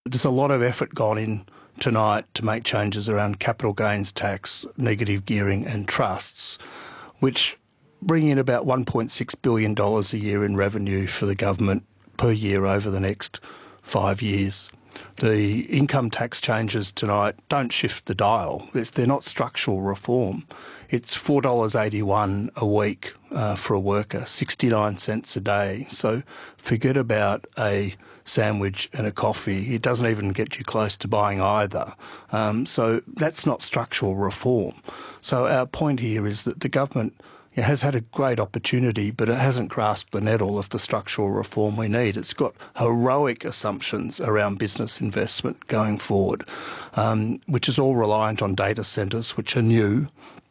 There's a lot of effort gone in tonight to make changes around capital gains tax, negative gearing and trusts, which bring in about $1.6 billion a year in revenue for the government per year over the next 5 years. The income tax changes tonight don't shift the dial. They're not structural reform. It's $4.81 a week for a worker, 69 cents a day. So forget about a sandwich and a coffee. It doesn't even get you close to buying either. So that's not structural reform. So our point here is that the government has had a great opportunity, but it hasn't grasped the nettle of the structural reform we need. It's got heroic assumptions around business investment going forward, which is all reliant on data centres, which are new,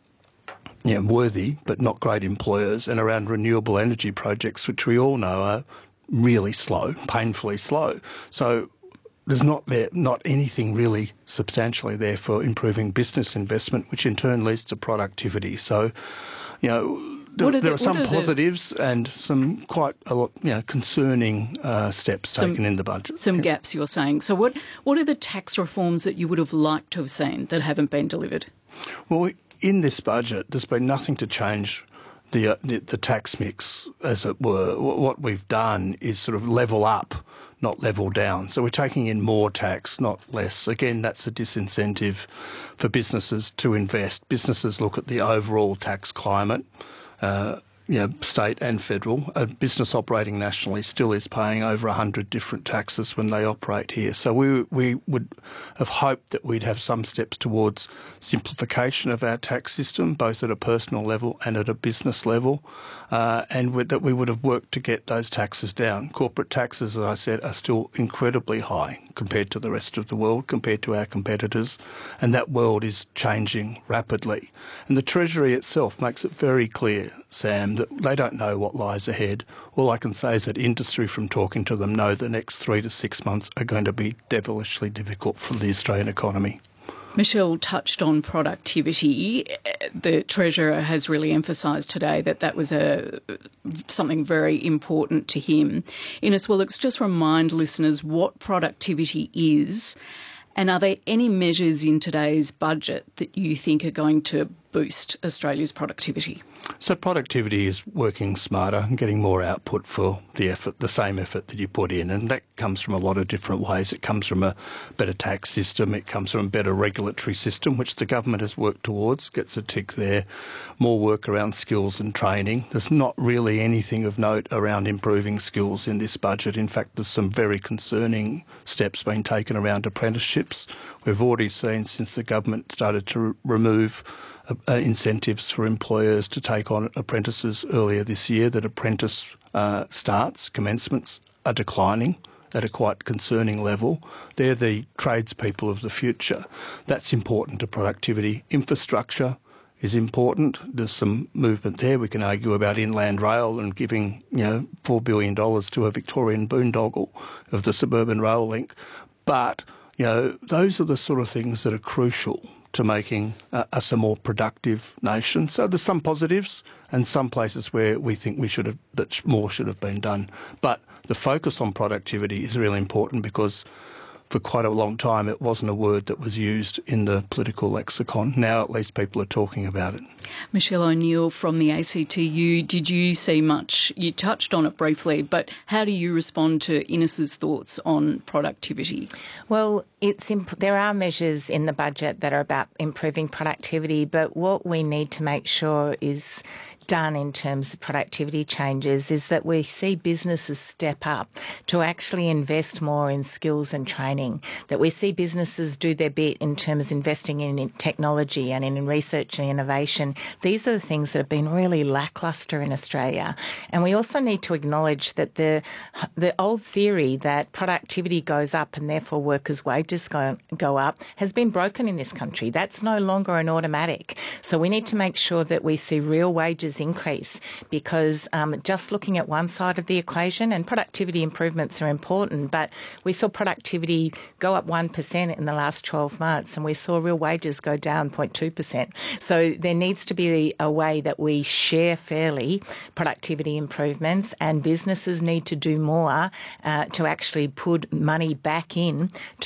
worthy, but not great employers, and around renewable energy projects, which we all know are really slow, painfully slow. So there's not anything really substantially there for improving business investment, which in turn leads to productivity. So, there are some positives and some quite concerning steps taken in the budget. Some gaps, you're saying. So what are the tax reforms that you would have liked to have seen that haven't been delivered? Well, in this budget, there's been nothing to change the tax mix, as it were. What we've done is sort of level up, not level down. So we're taking in more tax, not less. Again, that's a disincentive for businesses to invest. Businesses look at the overall tax climate, state and federal. A business operating nationally still is paying over 100 different taxes when they operate here. So we would have hoped that we'd have some steps towards simplification of our tax system, both at a personal level and at a business level, and that we would have worked to get those taxes down. Corporate taxes, as I said, are still incredibly high compared to the rest of the world, compared to our competitors, and that world is changing rapidly. And the Treasury itself makes it very clear, Sam, that they don't know what lies ahead. All I can say is that industry, from talking to them, know the next 3 to 6 months are going to be devilishly difficult for the Australian economy. Michelle touched on productivity. The Treasurer has really emphasised today that was something very important to him. Innes Willox, just remind listeners what productivity is, and are there any measures in today's budget that you think are going to boost Australia's productivity? So productivity is working smarter and getting more output for the same effort that you put in, and that comes from a lot of different ways. It comes from a better tax system, it comes from a better regulatory system, which the government has worked towards, gets a tick there, more work around skills and training. There's not really anything of note around improving skills in this budget. In fact, there's some very concerning steps being taken around apprenticeships. We've already seen, since the government started to remove incentives for employers to take on apprentices earlier this year, that apprentice commencements are declining at a quite concerning level. They're the tradespeople of the future. That's important to productivity. Infrastructure is important. There's some movement there. We can argue about inland rail and giving $4 billion to a Victorian boondoggle of the suburban rail link. But those are the sort of things that are crucial to making us a more productive nation. So there's some positives and some places where we think that more should have been done. But the focus on productivity is really important, because for quite a long time it wasn't a word that was used in the political lexicon. Now at least people are talking about it. Michelle O'Neill from the ACTU, did you see much? You touched on it briefly, but how do you respond to Innes's thoughts on productivity? Well, there are measures in the budget that are about improving productivity, but what we need to make sure is done in terms of productivity changes is that we see businesses step up to actually invest more in skills and training, that we see businesses do their bit in terms of investing in technology and in research and innovation. These are the things that have been really lacklustre in Australia. And we also need to acknowledge that the old theory that productivity goes up and therefore workers' wages go up has been broken in this country. That's no longer an automatic. So we need to make sure that we see real wages increase, because just looking at one side of the equation, and productivity improvements are important, but we saw productivity go up 1% in the last 12 months and we saw real wages go down 0.2%. So there needs to be a way that we share fairly productivity improvements, and businesses need to do more to actually put money back in